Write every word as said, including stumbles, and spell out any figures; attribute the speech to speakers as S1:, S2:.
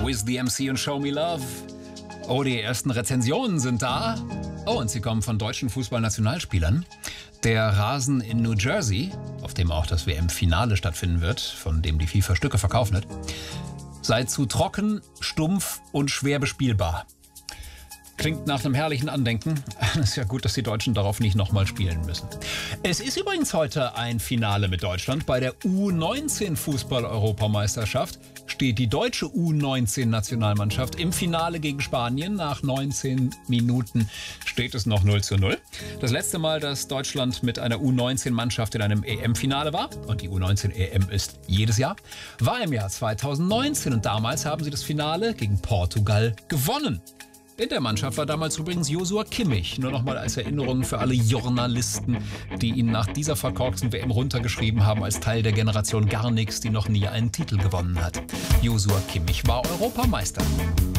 S1: With the M C und Show Me Love. Oh, die ersten Rezensionen sind da. Oh, und sie kommen von deutschen Fußballnationalspielern. Der Rasen in New Jersey, auf dem auch das W M-Finale stattfinden wird, von dem die FIFA Stücke verkaufen wird, sei zu trocken, stumpf und schwer bespielbar. Klingt nach einem herrlichen Andenken. Ist ja gut, dass die Deutschen darauf nicht nochmal spielen müssen. Es ist übrigens heute ein Finale mit Deutschland. Bei der U neunzehn Fußball-Europameisterschaft steht die deutsche U neunzehn Nationalmannschaft im Finale gegen Spanien. Nach neunzehn Minuten steht es noch null zu null. Das letzte Mal, dass Deutschland mit einer U neunzehn Mannschaft in einem E M-Finale war, und die U neunzehn E M ist jedes Jahr, war im Jahr zweitausendneunzehn. Und damals haben sie das Finale gegen Portugal gewonnen. In der Mannschaft war damals übrigens Joshua Kimmich. Nur noch mal als Erinnerung für alle Journalisten, die ihn nach dieser verkorksten W M runtergeschrieben haben als Teil der Generation gar nichts, die noch nie einen Titel gewonnen hat. Joshua Kimmich war Europameister.